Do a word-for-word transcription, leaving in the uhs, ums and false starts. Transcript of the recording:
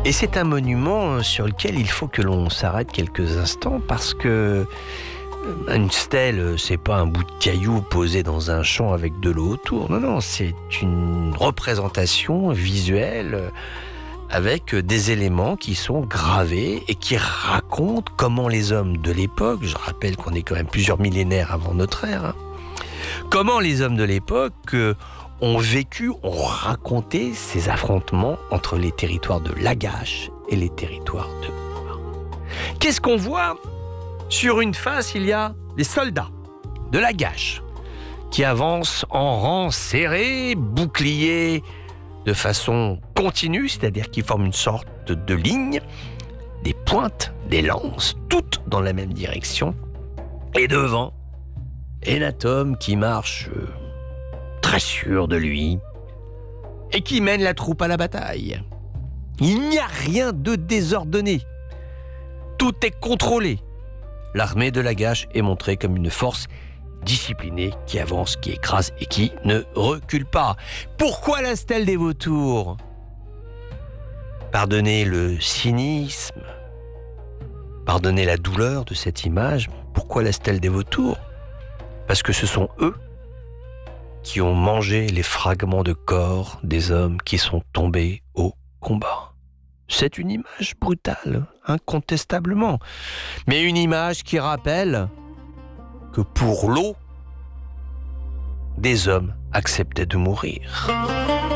Et c'est un monument sur lequel il faut que l'on s'arrête quelques instants parce que une stèle, c'est pas un bout de caillou posé dans un champ avec de l'eau autour. Non, non, c'est une représentation visuelle avec des éléments qui sont gravés et qui racontent comment les hommes de l'époque, je rappelle qu'on est quand même plusieurs millénaires avant notre ère, hein, comment les hommes de l'époque euh, ont vécu, ont raconté ces affrontements entre les territoires de Lagash et les territoires de Combat. Qu'est-ce qu'on voit ? Sur une face, il y a les soldats de Lagash qui avancent en rang serré, bouclier de façon continue, c'est-à-dire qu'ils forment une sorte de ligne, des pointes, des lances, toutes dans la même direction. Et devant, Énatome qui marche euh, très sûr de lui et qui mène la troupe à la bataille. Il n'y a rien de désordonné. Tout est contrôlé. L'armée de Lagash est montrée comme une force disciplinée qui avance, qui écrase et qui ne recule pas. Pourquoi la stèle des vautours ? Pardonnez le cynisme, pardonnez la douleur de cette image. Pourquoi la stèle des vautours ? Parce que ce sont eux qui ont mangé les fragments de corps des hommes qui sont tombés au combat. C'est une image brutale, incontestablement, mais une image qui rappelle que pour l'eau, des hommes acceptaient de mourir.